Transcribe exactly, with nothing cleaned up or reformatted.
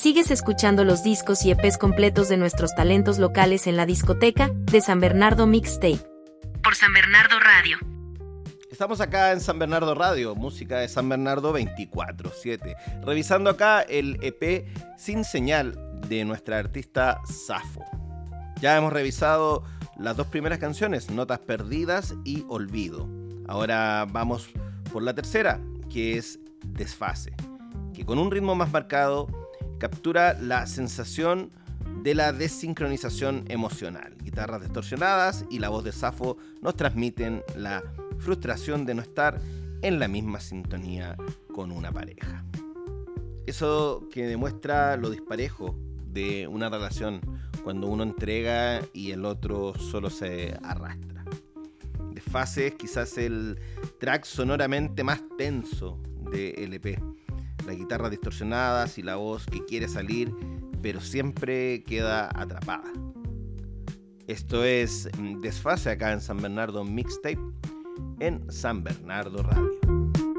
Sigues escuchando los discos y E Pes completos de nuestros talentos locales en la discoteca de San Bernardo Mixtape. Por San Bernardo Radio. Estamos acá en San Bernardo Radio, música de San Bernardo veinticuatro siete. Revisando acá el E Pe Sin Señal de nuestra artista Safo. Ya hemos revisado las dos primeras canciones, Notas Perdidas y Olvido. Ahora vamos por la tercera, que es Desfase, que con un ritmo más marcado captura la sensación de la desincronización emocional. Guitarras distorsionadas y la voz de Safo nos transmiten la frustración de no estar en la misma sintonía con una pareja. Eso que demuestra lo disparejo de una relación cuando uno entrega y el otro solo se arrastra. Desfase es quizás el track sonoramente más tenso de L P. Las guitarras distorsionadas y la voz que quiere salir, pero siempre queda atrapada. Esto es Desfase acá en San Bernardo Mixtape, en San Bernardo Radio.